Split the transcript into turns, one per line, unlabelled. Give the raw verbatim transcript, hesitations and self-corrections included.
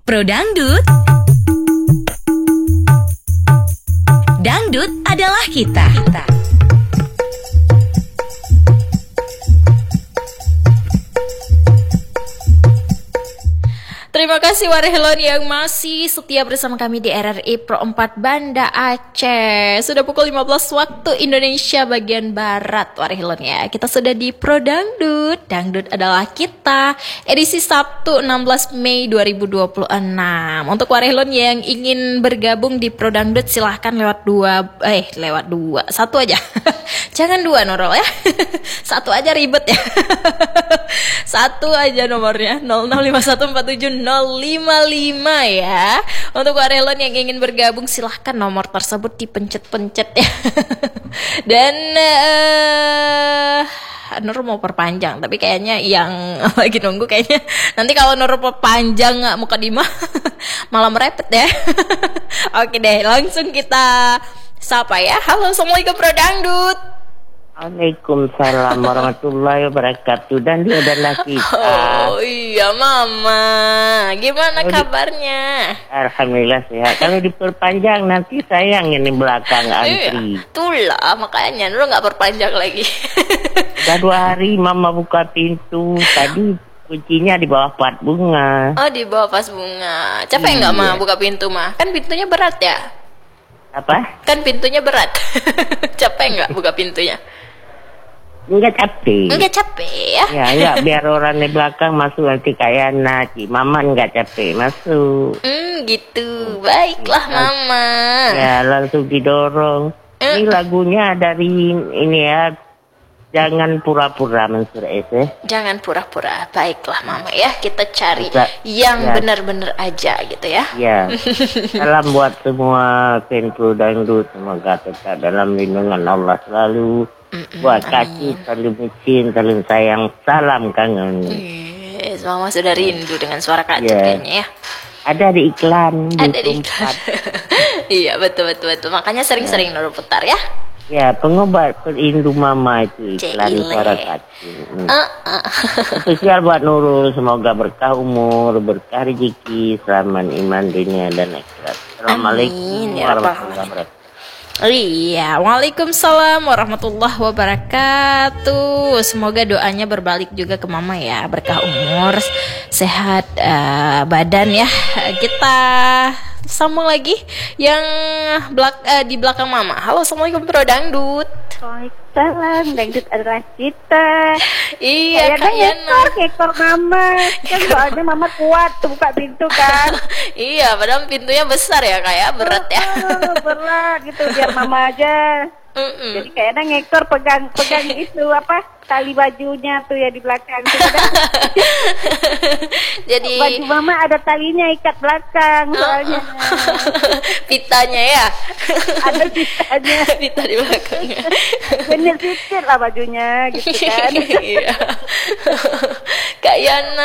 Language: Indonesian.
Pro Dangdut. Dangdut adalah kita. kita.
Terima kasih Warhelon yang masih setia bersama kami di R R I Pro empat Banda Aceh. Sudah pukul lima belas waktu Indonesia bagian Barat, Warhelon ya. Kita sudah di Pro Dangdut. Dangdut adalah kita. Edisi Sabtu enam belas Mei dua ribu dua puluh enam. Untuk Warhelon yang ingin bergabung di Pro Dangdut silahkan lewat dua eh lewat dua. Satu aja. Jangan dua Nurul ya. Satu aja ribet ya. Satu aja nomornya nol nol lima satu empat tujuh nol lima lima ya. Untuk Warhelon yang ingin bergabung silahkan nomor tersebut dipencet-pencet ya. Dan uh, Nur mau perpanjang, tapi kayaknya yang lagi nunggu kayaknya nanti kalau Nur perpanjang nggak muka Dima malah merepet ya. Oke deh, langsung kita sapa ya. Halo, assalamualaikum Pro Dangdut.
Waalaikumsalam warahmatullahi wabarakatuh. Dan dia adalah kita.
Oh iya Mama, gimana
Kalau
kabarnya?
Di... Alhamdulillah sehat. Kalau diperpanjang nanti sayang ini belakang antri.
Itulah makanya lu nggak perpanjang lagi.
Udah dua hari Mama buka pintu. Tadi kuncinya di bawah pot bunga.
Oh, di bawah pas bunga. Capek nggak
Iya.
Ma buka pintu Ma? Kan pintunya berat ya?
Apa?
Kan pintunya berat. Capek nggak buka pintunya?
Enggak capek.
Enggak capek ya?
Ya, enggak biar orang di belakang masuk nanti kayak Naci. Mama enggak capek masuk.
Hmm, gitu. Baiklah Mama.
Ya, langsung didorong.
Eh.
Ini lagunya dari ini ya. Jangan pura-pura Mansur S ya.
Jangan pura-pura. Baiklah Mama ya. Kita cari
Bisa.
yang
Ya.
benar-benar aja gitu ya.
Ya. Salam buat semua fans Pro Dangdut. Semoga tetap dalam lindungan Allah selalu.
Mm-mm,
Buat
amin.
kaki saling bucin, saling sayang. Salam kangen.
Yes, Mama sudah rindu dengan suara Kak Cuk
Ya.
kayaknya ya.
Ada di iklan.
Ada di
tempat.
Iya betul betul betul. Makanya sering-sering Nurul putar ya.
Ya, pengobat perindu mama itu iklan
Cile.
suara kaki. Hmm.
Uh, uh.
Spesial buat Nurul, semoga berkah umur, berkah rezeki, selamat iman dunia dan akhirat. Assalamualaikum
Amin, ya
warahmatullahi
Rabbal
wabarakatuh.
Iya, waalaikumsalam warahmatullahi wabarakatuh. Semoga doanya berbalik juga ke Mama ya, berkah umur, sehat uh, badan ya. Kita sambung lagi yang belak uh, di belakang Mama. Halo, assalamualaikum Pro Dangdut.
Waalaikumsalam, Dangdut adalah kita.
Iya,
Kayaknya
Kak Yana.
ngekor, ngekor mama. Kan soalnya mama kuat tuh buka pintu kan.
Iya, padahal pintunya besar ya, kayak berat ya.
Oh, berat gitu, biar mama aja.
Mm-mm.
Jadi kayaknya ngekor pegang pegang itu apa tali bajunya tuh ya di belakang.
Jadi
Baju mama ada talinya ikat belakang soalnya.
pitanya ya.
Ada sisanya.
Pita di belakangnya.
Bener sikit lah bajunya gitu kan.
Iya. Kak Yana